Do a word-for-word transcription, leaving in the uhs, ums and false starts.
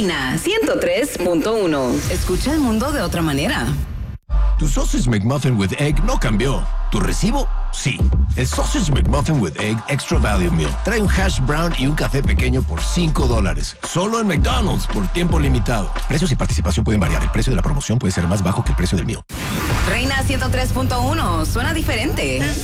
Reina ciento tres punto uno. Escucha el mundo de otra manera. Tu Sausage McMuffin with Egg no cambió. ¿Tu recibo? Sí. El Sausage McMuffin with Egg Extra Value Meal trae un hash brown y un café pequeño por cinco dólares. Solo en McDonald's por tiempo limitado. Precios y participación pueden variar. El precio de la promoción puede ser más bajo que el precio del meal. Reina ciento tres punto uno. Suena diferente.